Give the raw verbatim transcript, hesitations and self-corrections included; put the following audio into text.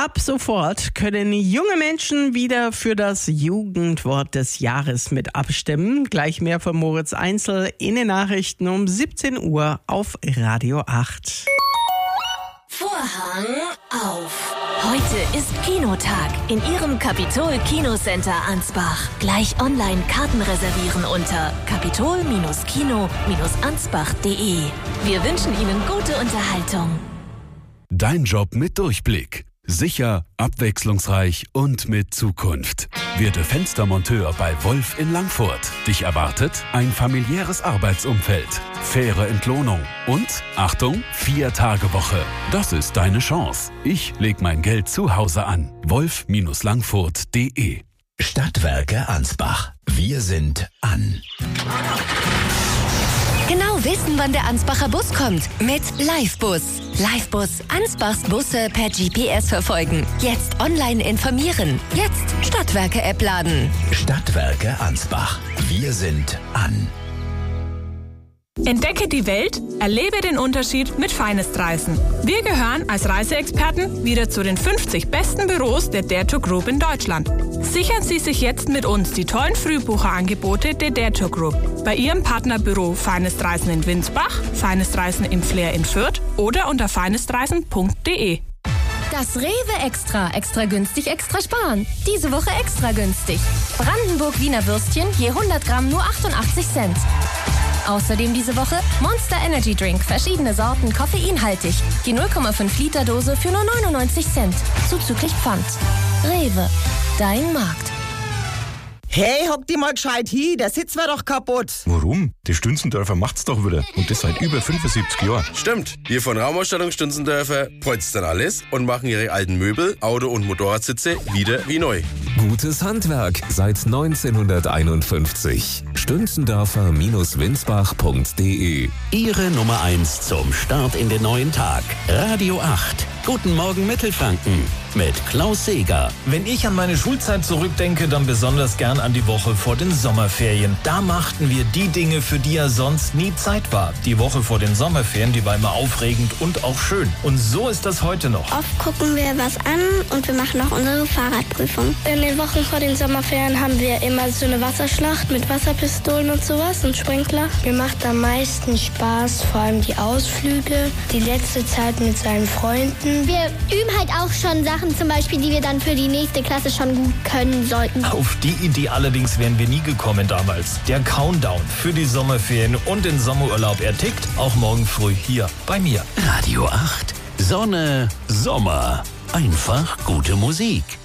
Ab sofort können junge Menschen wieder für das Jugendwort des Jahres mit abstimmen. Gleich mehr von Moritz Einzel in den Nachrichten um siebzehn Uhr auf Radio acht. Vorhang auf. Heute ist Kinotag in Ihrem Capitol Kinocenter Ansbach. Gleich online Karten reservieren unter capitol Kino Ansbach punkt de. Wir wünschen Ihnen gute Unterhaltung. Dein Job mit Durchblick. Sicher, abwechslungsreich und mit Zukunft. Werde Fenstermonteur bei Wolf in Langfurt. Dich erwartet ein familiäres Arbeitsumfeld, faire Entlohnung und, Achtung, Vier-Tage-Woche. Das ist deine Chance. Ich leg mein Geld zu Hause an. wolf Langfurt punkt de. Stadtwerke Ansbach. Wir sind an. Genau wissen, wann der Ansbacher Bus kommt. Mit Livebus. Livebus. Ansbachs Busse per G P S verfolgen. Jetzt online informieren. Jetzt Stadtwerke-App laden. Stadtwerke Ansbach. Wir sind an. Entdecke die Welt, erlebe den Unterschied mit Finest-Reisen. Wir gehören als Reiseexperten wieder zu den fünfzig besten Büros der Dare to Group in Deutschland. Sichern Sie sich jetzt mit uns die tollen Frühbucherangebote der Dare to Group. Bei Ihrem Partnerbüro Finest-Reisen in Winsbach, Finest-Reisen im Flair in Fürth oder unter finestreisen punkt de. Das Rewe Extra. Extra günstig, extra sparen. Diese Woche extra günstig. Brandenburg Wiener Würstchen je hundert Gramm nur achtundachtzig Cent. Außerdem diese Woche Monster Energy Drink, verschiedene Sorten, koffeinhaltig. Die null Komma fünf Liter Dose für nur neunundneunzig Cent. Zuzüglich Pfand. Rewe, dein Markt. Hey, hock die mal gescheit hin, der Sitz war doch kaputt. Warum? Die Stünzendörfer macht's doch wieder. Und das seit über fünfundsiebzig Jahren. Stimmt. Wir von Raumausstattung Stünzendörfer polstern alles und machen ihre alten Möbel, Auto- und Motorradsitze wieder wie neu. Gutes Handwerk seit neunzehnhunderteinundfünfzig. Stünzendörfer Winsbach punkt de. Ihre Nummer eins zum Start in den neuen Tag. Radio acht. Guten Morgen Mittelfranken mit Klaus Seeger. Wenn ich an meine Schulzeit zurückdenke, dann besonders gern an die Woche vor den Sommerferien. Da machten wir die Dinge, für die ja sonst nie Zeit war. Die Woche vor den Sommerferien, die war immer aufregend und auch schön. Und so ist das heute noch. Oft gucken wir was an und wir machen auch unsere Fahrradprüfung. In den Wochen vor den Sommerferien haben wir immer so eine Wasserschlacht mit Wasserpistolen und sowas und Sprinkler. Mir macht am meisten Spaß, vor allem die Ausflüge, die letzte Zeit mit seinen Freunden. Wir üben halt auch schon Sachen, zum Beispiel, die wir dann für die nächste Klasse schon gut können sollten. Auf die Idee allerdings wären wir nie gekommen damals. Der Countdown für die Sommerferien und den Sommerurlaub, er tickt auch morgen früh hier bei mir. Radio acht. Sonne, Sommer. Einfach gute Musik.